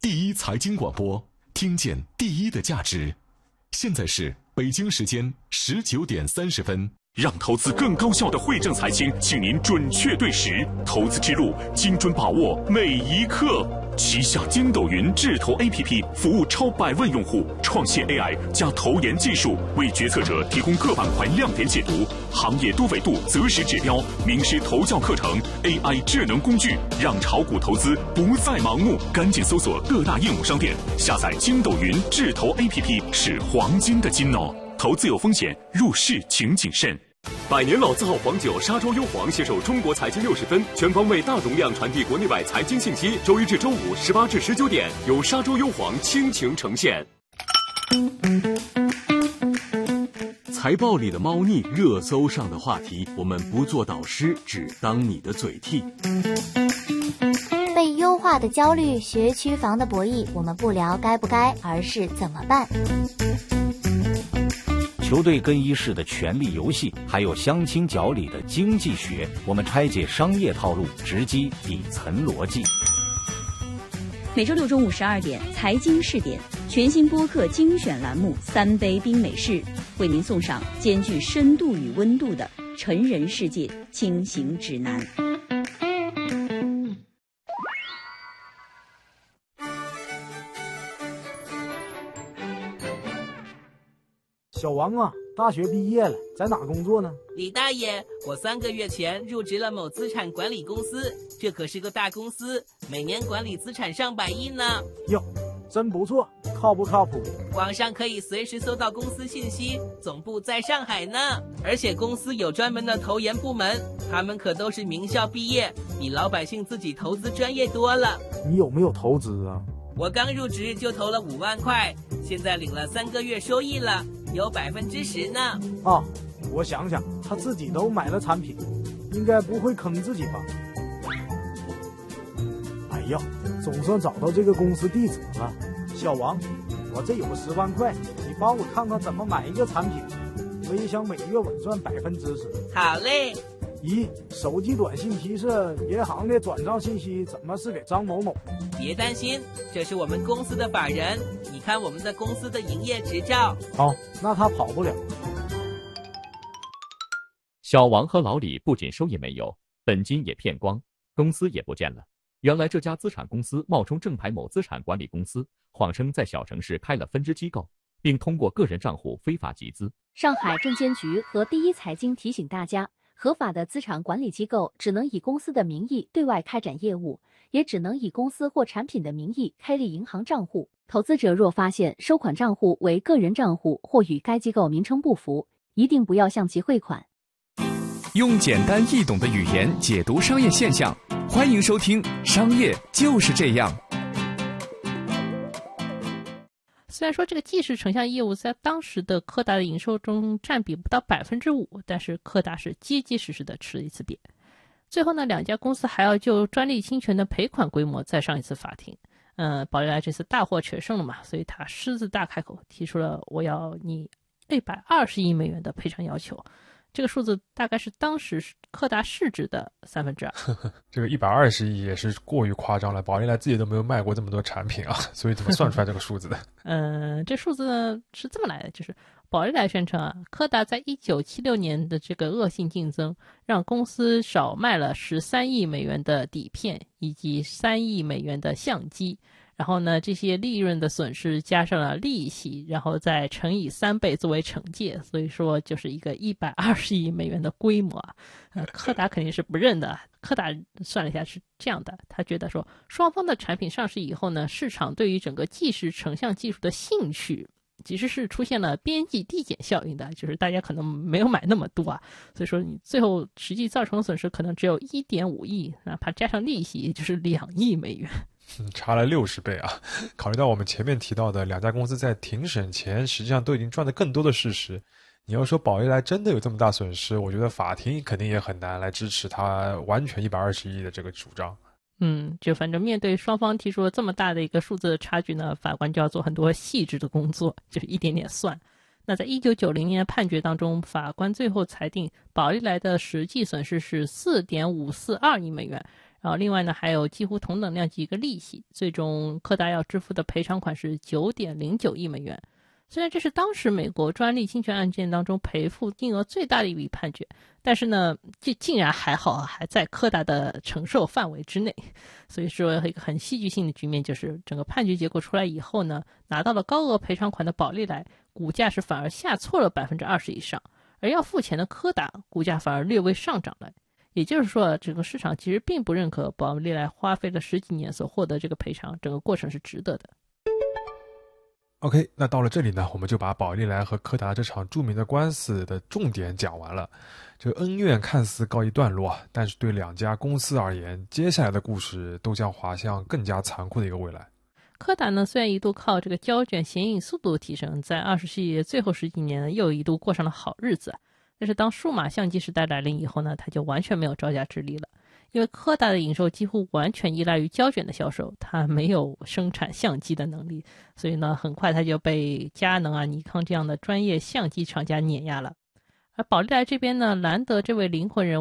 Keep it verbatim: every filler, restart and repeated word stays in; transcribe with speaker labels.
Speaker 1: 第一财经广播，听见第一的价值。现在是北京时间十九点三十分。
Speaker 2: 让投资更高效的汇正财经，请您准确对时，投资之路精准把握每一刻。旗下筋斗云智投 A P P 服务超百万用户，创新 A I 加投研技术，为决策者提供各板块亮点解读、行业多维度择时指标、名师投教课程、A I 智能工具，让炒股投资不再盲目。赶紧搜索各大应用商店，下载筋斗云智投 A P P 是黄金的金哦。投资有风险，入市请谨慎。
Speaker 3: 百年老字号黄酒沙洲优黄携手中国财经六十分，全方位大容量传递国内外财经信息。周一至周五十八至十九点，由沙洲优黄倾情呈现。财报里的猫腻，热搜上的话题，我们不做导师，只当你的嘴替。
Speaker 4: 被优化的焦虑，学区房的博弈，我们不聊该不该，而是怎么办。
Speaker 5: 球队更衣室的权力游戏，还有相亲角里的经济学，我们拆解商业套路，直击底层逻辑。
Speaker 6: 每周六中午十二点，财经试点全新播客精选栏目《三杯冰美式》，为您送上兼具深度与温度的成人世界轻行指南。
Speaker 7: 小王啊，大学毕业了，在哪工作呢？
Speaker 8: 李大爷，我三个月前入职了某资产管理公司，这可是个大公司，每年管理资产上百亿呢。
Speaker 7: 哟，真不错，靠不靠谱？
Speaker 8: 网上可以随时搜到公司信息，总部在上海呢。而且公司有专门的投研部门，他们可都是名校毕业，比老百姓自己投资专业多了。
Speaker 7: 你有没有投资啊？
Speaker 8: 我刚入职就投了五万块，现在领了三个月收益了。有百分之十呢。
Speaker 7: 啊，我想想，他自己都买了产品，应该不会坑自己吧？哎呀，总算找到这个公司地址了。小王，我这有个十万块，你帮我看看怎么买一个产品，我也想每月稳赚百分之十。
Speaker 8: 好嘞。
Speaker 7: 咦，手机短信提示银行的转账信息怎么是给张某某？
Speaker 8: 别担心，这是我们公司的法人，你看我们的公司的营业执照。
Speaker 7: 好，那他跑不了。
Speaker 9: 小王和老李不仅收益没有，本金也骗光，公司也不见了。原来这家资产公司冒充正牌某资产管理公司，谎称在小城市开了分支机构，并通过个人账户非法集资。
Speaker 10: 上海证监局和第一财经提醒大家，合法的资产管理机构只能以公司的名义对外开展业务，也只能以公司或产品的名义开立银行账户。投资者若发现收款账户为个人账户或与该机构名称不符，一定不要向其汇款。
Speaker 11: 用简单易懂的语言解读商业现象，欢迎收听《商业就是这样》。
Speaker 12: 虽然说这个即时成像业务在当时的柯达的营收中占比不到百分之五，但是柯达是结结实实的吃了一次瘪。最后呢，两家公司还要就专利侵权的赔款规模再上一次法庭。嗯，宝丽来这次大获全胜了嘛，所以他狮子大开口，提出了我要你一百二十亿美元的赔偿要求。这个数字大概是当时柯达市值的三分之二。
Speaker 13: 这个一百二十亿也是过于夸张了，宝丽来自己都没有卖过这么多产品啊，所以怎么算出来这个数字的？
Speaker 12: 嗯，这数字呢是这么来的，就是宝丽来宣称啊，柯达在一九七六年的这个恶性竞争，让公司少卖了十三亿美元的底片以及三亿美元的相机。然后呢，这些利润的损失加上了利息，然后再乘以三倍作为惩戒，所以说就是一个一百二十亿美元的规模啊。呃，柯达肯定是不认的。柯达算了一下是这样的，他觉得说双方的产品上市以后呢，市场对于整个即时成像技术的兴趣其实是出现了边际递减效应的，就是大家可能没有买那么多啊，所以说你最后实际造成的损失可能只有 一点五亿，哪怕加上利息也就是两亿美元。
Speaker 13: 嗯，差了六十倍啊！考虑到我们前面提到的两家公司在庭审前实际上都已经赚得更多的事实，你要说宝丽来真的有这么大损失，我觉得法庭肯定也很难来支持他完全一百二十亿的这个主张。
Speaker 12: 嗯，就反正面对双方提出了这么大的一个数字的差距呢，法官就要做很多细致的工作，就是一点点算。那在一九九零年的判决当中，法官最后裁定宝丽来的实际损失是 四点五四二亿美元。然然后另外呢还有几乎同等量级一个利息，最终柯达要支付的赔偿款是 九点零九亿美元。虽然这是当时美国专利侵权案件当中赔付金额最大的一笔判决，但是呢竟竟然还好还在柯达的承受范围之内。所以说一个很戏剧性的局面就是整个判决结果出来以后呢，拿到了高额赔偿款的宝丽来股价是反而下挫了 百分之二十 以上，而要付钱的柯达股价反而略微上涨了。也就是说整个市场其实并不认可宝丽来花费了十几年所获得这个赔偿，整个过程是值得的。
Speaker 13: OK， 那到了这里呢，我们就把宝丽来和柯达这场著名的官司的重点讲完了。这个恩怨看似告一段落啊，但是对两家公司而言，接下来的故事都将滑向更加残酷的一个未来。
Speaker 12: 柯达呢，虽然一度靠这个胶卷显影速度提升，在二十世纪最后十几年又一度过上了好日子，但是当数码相机时代来临以后呢，它就完全没有招架之力了。因为柯达的营收几乎完全依赖于胶卷的销售，它没有生产相机的能力，所以呢，很快它就被佳能啊、尼康这样的专业相机厂家碾压了。而宝丽来这边呢，兰德这位灵魂人物